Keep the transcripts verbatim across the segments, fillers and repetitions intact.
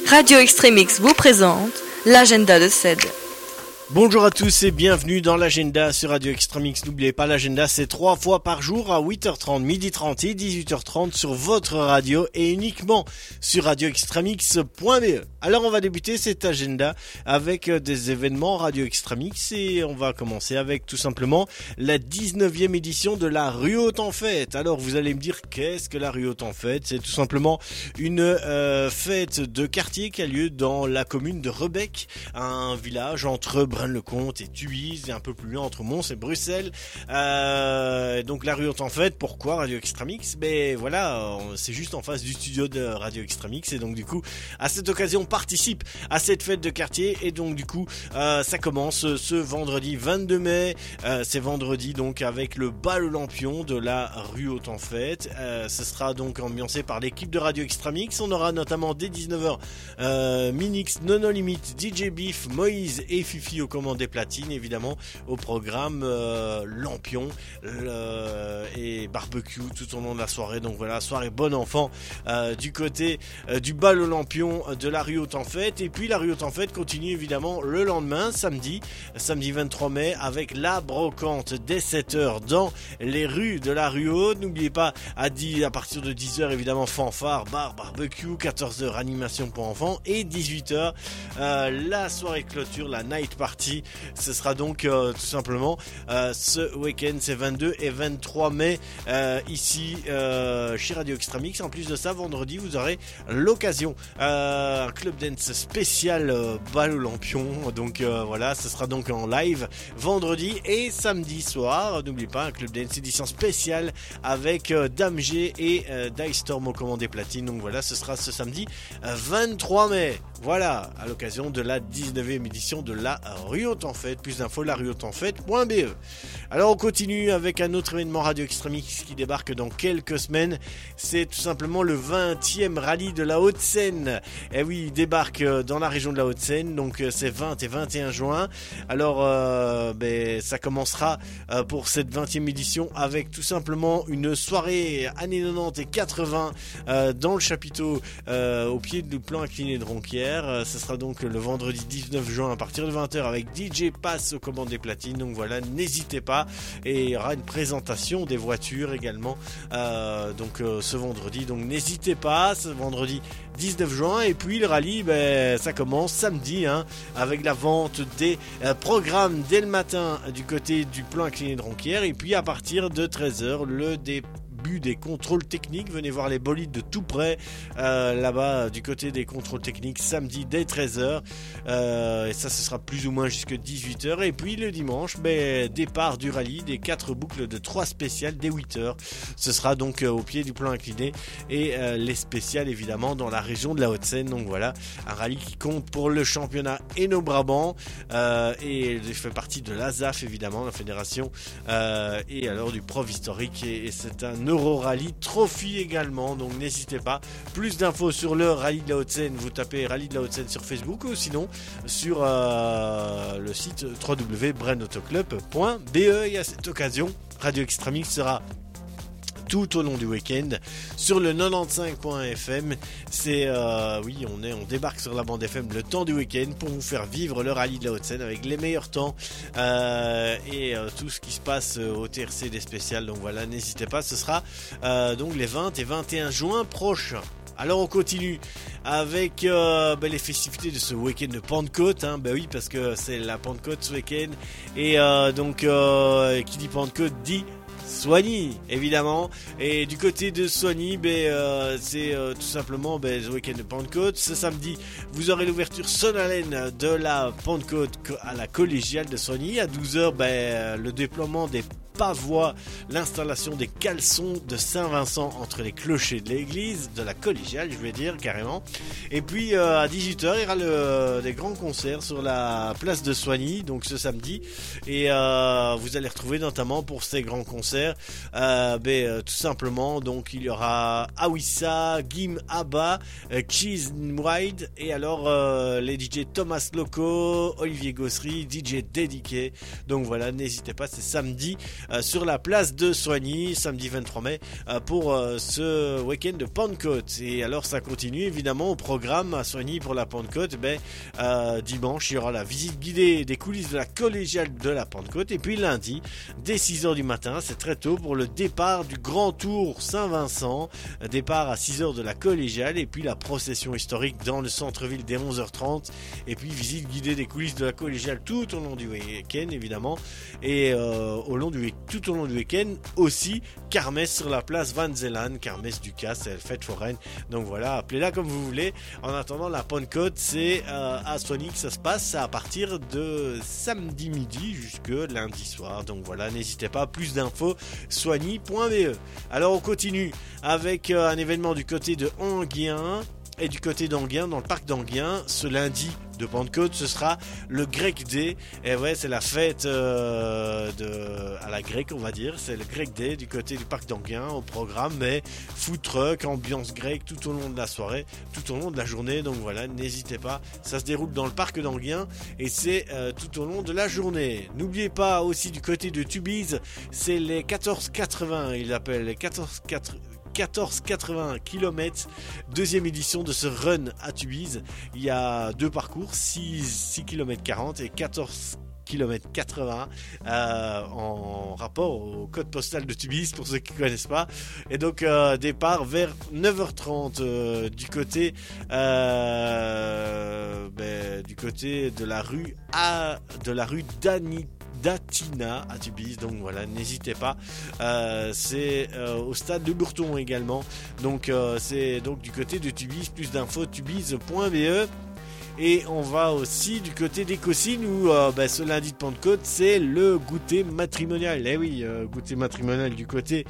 Radio Extremix vous présente l'agenda de C E D. Bonjour à tous et bienvenue dans l'agenda sur Radio Extremix. N'oubliez pas, l'agenda c'est trois fois par jour à huit heures trente, midi trente et dix-huit heures trente sur votre radio et uniquement sur radio extremix point b e. Alors on va débuter cet agenda avec des événements Radio Extremix et on va commencer avec tout simplement la dix-neuvième édition de la Rue Haute en Fête. Alors vous allez me dire, qu'est-ce que la Rue Haute en Fête? C'est tout simplement une euh, fête de quartier qui a lieu dans la commune de Rebec, un village entre Braine-le-Comte et Thuise, et un peu plus loin entre Mons et Bruxelles. Euh, donc la Rue Haute en Fête, pourquoi Radio Extremix? Ben voilà, c'est juste en face du studio de Radio Extremix, et donc du coup, à cette occasion, on participe à cette fête de quartier, et donc du coup, euh, ça commence ce vendredi vingt-deux mai, euh, c'est vendredi donc avec le bal aux lampions de la Rue Haute en Fête. Euh, ce sera donc ambiancé par l'équipe de Radio Extremix. On aura notamment dès dix-neuf heures euh, Minix, Nono Limite, D J Beef, Moïse et Fifi au commande des platines, évidemment au programme euh, lampion le, et barbecue tout au long de la soirée. Donc voilà, soirée bon enfant euh, du côté euh, du bal aux lampions de la Rue Haute en Fête. Et puis la Rue Haute en Fête continue évidemment le lendemain, samedi samedi vingt-trois mai, avec la brocante dès sept heures dans les rues de la Rue Haute. N'oubliez pas, à, dix, à partir de dix heures évidemment fanfare, bar, barbecue, quatorze heures animation pour enfants, et dix-huit heures euh, la soirée clôture, la night party. Ce sera donc euh, tout simplement euh, ce week-end, c'est vingt-deux et vingt-trois mai euh, ici euh, chez Radio Extremix. En plus de ça, vendredi vous aurez l'occasion euh, un club dance spécial euh, bal aux lampions. Donc euh, voilà, ce sera donc en live vendredi et samedi soir. N'oubliez pas, un club dance édition spéciale avec euh, Dame G et euh, Dice Storm au commandé platine. Donc voilà, ce sera ce samedi euh, vingt-trois mai. Voilà, à l'occasion de la dix-neuvième édition de la Rue Haute en Fête. Plus d'infos, la rue haute en fête point b e. Alors on continue avec un autre événement Radio Extremix qui débarque dans quelques semaines. C'est tout simplement le vingtième rallye de la Haute-Seine. Et oui, il débarque dans la région de la Haute-Seine, donc c'est vingt et vingt et un juin. Alors euh, ben, ça commencera euh, pour cette vingtième édition avec tout simplement une soirée années quatre-vingt-dix et quatre-vingts euh, dans le chapiteau euh, au pied du plan incliné de Ronquière. Euh, ce sera donc le vendredi dix-neuf juin à partir de vingt heures avec D J Pass aux commandes des platines. Donc voilà, n'hésitez pas, et il y aura une présentation des voitures également euh, donc euh, ce vendredi. Donc n'hésitez pas, ce vendredi dix-neuf juin. Et puis le rallye, ben, ça commence samedi hein, avec la vente des euh, programmes dès le matin du côté du plan incliné de Ronquière, et puis à partir de treize heures le départ des contrôles techniques. Venez voir les bolides de tout près euh, là-bas du côté des contrôles techniques samedi dès treize heures euh, et ça ce sera plus ou moins jusqu'à dix-huit heures. Et puis le dimanche, ben, départ du rallye des quatre boucles de trois spéciales dès huit heures. Ce sera donc euh, au pied du plan incliné, et euh, les spéciales évidemment dans la région de la Haute-Seine. Donc voilà, un rallye qui compte pour le championnat Hainaut-Brabant euh, et il fait partie de l'A S A F évidemment, la fédération euh, et alors du Prof historique, et, et c'est un Euro Rallye Trophy également. Donc n'hésitez pas, plus d'infos sur le rallye de la Haute-Seine, vous tapez rallye de la Haute-Seine sur Facebook, ou sinon sur euh, le site w w w point braine autoclub point b e. Et à cette occasion, Radio Extremix sera tout au long du week-end sur le quatre-vingt-quinze point f m. C'est euh, oui, on est on débarque sur la bande F M le temps du week-end pour vous faire vivre le rallye de la Haute-Seine avec les meilleurs temps euh, et euh, tout ce qui se passe au T R C des spéciales. Donc voilà, n'hésitez pas, ce sera euh, donc les vingt et vingt et un juin prochains. Alors on continue avec euh, ben, les festivités de ce week-end de Pentecôte, hein. Ben oui, parce que c'est la Pentecôte ce week-end, et euh, donc euh, qui dit Pentecôte dit Soigny évidemment. Et du côté de Soigny, ben, euh, c'est euh, tout simplement ben, le week-end de Pentecôte. Ce samedi, vous aurez l'ouverture solennelle de la Pentecôte à la collégiale de Soigny. À douze heures, ben, le déploiement des pavois, l'installation des caleçons de Saint-Vincent entre les clochers de l'église, de la collégiale je vais dire carrément. Et puis euh, à dix-huit heures il y aura le, des grands concerts sur la place de Soigny, donc ce samedi, et euh, vous allez retrouver notamment pour ces grands concerts euh, ben, euh, tout simplement, donc il y aura Awissa, Gim Abba, euh, Cheese Wide, et alors euh, les D J Thomas Loco, Olivier Gossery, D J Dédiqué. Donc voilà, n'hésitez pas, c'est samedi euh, sur la place de Soigny, samedi vingt-trois mai, euh, pour euh, ce week-end de Pentecôte. Et alors ça continue évidemment au programme à Soigny pour la Pentecôte. Ben, euh, dimanche, il y aura la visite guidée des coulisses de la collégiale de la Pentecôte. Et puis lundi, dès six heures du matin, c'est très tôt pour le départ du Grand Tour Saint-Vincent. Départ à six heures de la collégiale et puis la procession historique dans le centre-ville dès onze heures trente. Et puis visite guidée des coulisses de la collégiale tout au long du week-end évidemment. Et euh, au long du, tout au long du week-end aussi, kermesse sur la place Van Zeeland, kermesse du Cas, c'est la fête foraine. Donc voilà, appelez-la comme vous voulez. En attendant, la Pentecôte, c'est euh, à Soigny que ça se passe à partir de samedi midi jusque lundi soir. Donc voilà, n'hésitez pas, plus d'infos, soigny point b e. Alors on continue avec euh, un événement du côté de Enghien. Et du côté d'Enghien, dans le parc d'Enghien, ce lundi de Pentecôte, ce sera le Grec Day. Et ouais, c'est la fête euh, de, à la grecque, on va dire. C'est le Grec Day du côté du parc d'Enghien au programme. Mais food truck, ambiance grecque tout au long de la soirée, tout au long de la journée. Donc voilà, n'hésitez pas. Ça se déroule dans le parc d'Enghien et c'est euh, tout au long de la journée. N'oubliez pas aussi du côté de Tubize, c'est les quatorze quatre-vingts. Ils appellent les quatorze quatre-vingts. quatorze quatre-vingts kilomètres, deuxième édition de ce run à Tubize. Il y a deux parcours, six kilomètres quarante et quatorze kilomètres quatre-vingts euh, en rapport au code postal de Tubize pour ceux qui ne connaissent pas. Et donc euh, départ vers neuf heures trente euh, du côté euh, ben, du côté de la rue A, de la rue Dani d'Atina à Tubize. Donc voilà, n'hésitez pas. Euh, c'est euh, au stade de Bourton également. Donc euh, c'est donc du côté de Tubize. Plus d'infos tubize point b e. Et on va aussi du côté des Cossines où euh, bah, ce lundi de Pentecôte c'est le goûter matrimonial. Eh oui, euh, goûter matrimonial du côté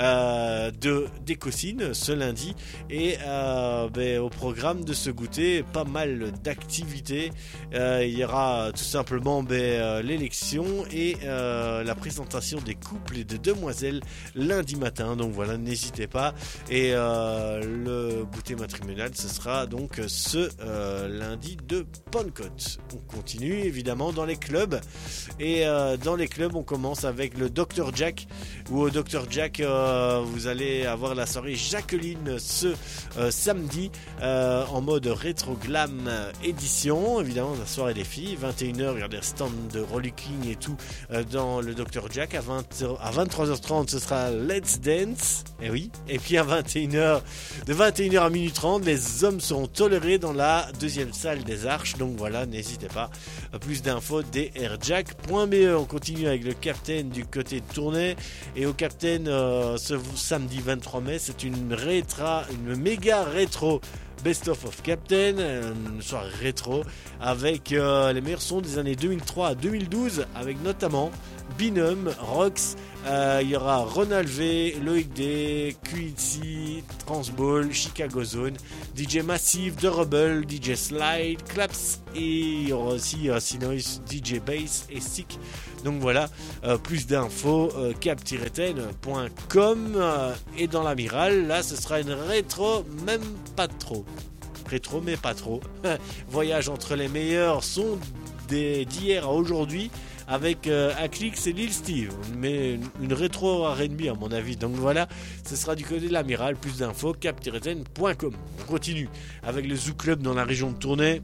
euh, de des Cossines ce lundi. Et euh, bah, au programme de ce goûter, pas mal d'activités. Euh, il y aura tout simplement bah, euh, l'élection et euh, la présentation des couples et des demoiselles lundi matin. Donc voilà, n'hésitez pas. Et euh, le goûter matrimonial, ce sera donc ce euh, lundi de Pentecôte. On continue évidemment dans les clubs et euh, dans les clubs on commence avec le docteur Jack où au docteur Jack euh, vous allez avoir la soirée Jacqueline ce euh, samedi euh, en mode rétro glam édition, évidemment la soirée des filles, vingt et une heures, regardez le stand de rollicking et tout euh, dans le docteur Jack. À, vingt, à vingt-trois heures trente ce sera Let's Dance, et oui, et puis à vingt et une heures, de vingt et une heures à minuit trente les hommes seront tolérés dans la deuxième salle des Arches. Donc voilà, n'hésitez pas. Plus d'infos d r jack point b e. On continue avec le Captain du côté de Tournai et au Captain euh, ce samedi vingt-trois mai, c'est une rétra, une méga rétro Best of of Captain, une soirée rétro avec euh, les meilleurs sons des années deux mille trois à deux mille douze avec notamment Binum, Rox, euh, il y aura Ronald V, Loïc D, Q I C, Transball, Chicago Zone, D J Massive, The Rebel, D J Slide, Claps et il y aura aussi euh, Sinois, D J Bass et Sick. Donc voilà, euh, plus d'infos euh, cap tiret ten point com euh, et dans l'amiral, là ce sera une rétro, même pas trop. Rétro mais pas trop. Voyage entre les meilleurs sons des, d'hier à aujourd'hui avec euh, Aclix et Lil Steve, mais une, une rétro R and B à mon avis. Donc voilà, ce sera du côté de l'amiral, plus d'infos cap tiret ten point com. On continue avec le Zoo Club dans la région de Tournai.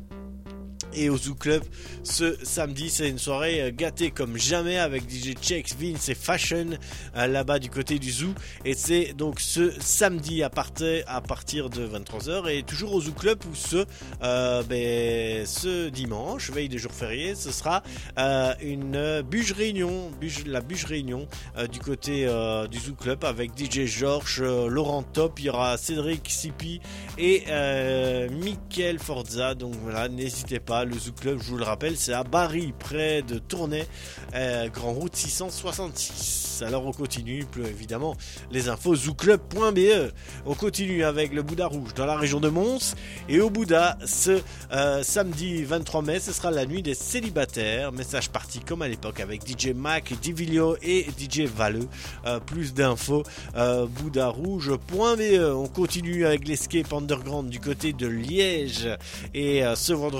Et au Zoo Club ce samedi, c'est une soirée gâtée comme jamais avec D J Chex, Vince et Fashion euh, là-bas du côté du Zoo. Et c'est donc ce samedi à partir, à partir de vingt-trois heures et toujours au Zoo Club où ce, euh, ben, ce dimanche, veille des jours fériés, ce sera euh, une bûche réunion, bûche, la bûche réunion euh, du côté euh, du Zoo Club avec D J Georges, euh, Laurent Top, il y aura Cédric Sipi et euh, Mickaël Forza. Donc voilà, n'hésitez pas. Le Zoo Club, je vous le rappelle, c'est à Bari, près de Tournai, euh, Grand Route six cent soixante-six. Alors on continue, plus évidemment, les infos zoo club point b e. On continue avec le Bouddha Rouge dans la région de Mons. Et au Bouddha, ce euh, samedi vingt-trois mai, ce sera la nuit des célibataires. Message parti comme à l'époque avec D J Mac, Divilio et D J Valeux. Euh, plus d'infos, euh, bouddha rouge point b e. On continue avec l'escape underground du côté de Liège. Et euh, ce vendredi du côté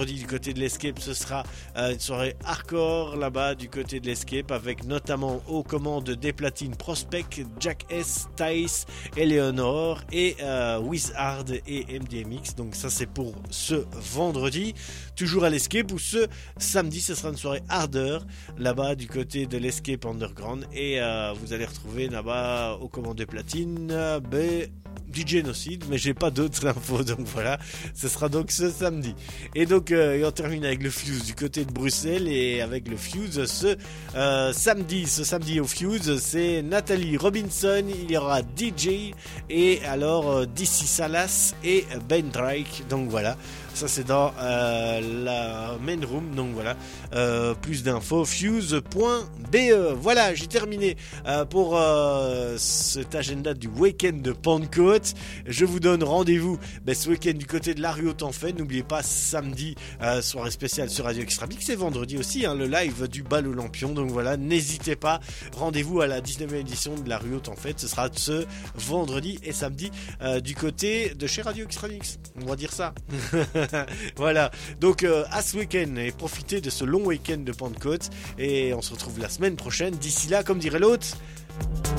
côté de l'Escape, ce sera euh, une soirée hardcore là-bas du côté de l'Escape, avec notamment aux commandes des platines Prospect, Jack S, Thaïs, Eleanor et euh, Wizard et M D M X. Donc ça c'est pour ce vendredi, toujours à l'Escape, ou ce samedi ce sera une soirée harder là-bas du côté de l'Escape Underground, et euh, vous allez retrouver là-bas aux commandes des platines euh, ben, D J Genocide, mais j'ai pas d'autres infos, donc voilà, ce sera donc ce samedi. Et donc euh, et on termine avec le Fuse du côté de Bruxelles, et avec le Fuse ce euh, samedi, ce samedi au Fuse, c'est Nathalie Robinson, il y aura D J, et alors euh, D C Salas et Ben Drake, donc voilà. Ça c'est dans euh, la main room, donc voilà, euh, plus d'infos fuse point b e. Voilà, j'ai terminé euh, pour euh, cet agenda du week-end de Pentecôte. Je vous donne rendez-vous ben, ce week-end du côté de la rue Autant-Fait. N'oubliez pas, samedi, euh, soirée spéciale sur Radio Extra Mix, et vendredi aussi, hein, le live du bal aux lampions, donc voilà, n'hésitez pas, rendez-vous à la dix-neuvième édition de la rue Autant-Fait, ce sera ce vendredi et samedi euh, du côté de chez Radio Extra Mix, on va dire ça. Voilà, donc euh, à ce week-end, et profitez de ce long week-end de Pentecôte, et on se retrouve la semaine prochaine. D'ici là, comme dirait l'autre,